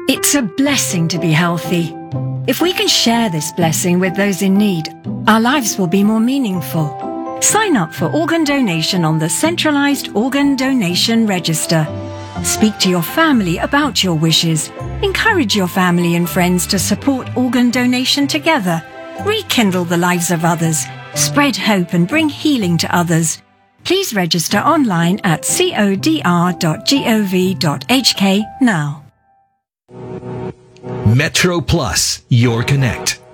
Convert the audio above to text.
It's a blessing to be healthy. If we can share this blessing with those in need, our lives will be more meaningful. Sign up for organ donation on the Centralised Organ Donation Register. Speak to your family about your wishes. Encourage your family and friends to support organ donation together. Rekindle the lives of others. Spread hope and bring healing to others. Please register online at codr.gov.hk now. Metro Plus, your connect.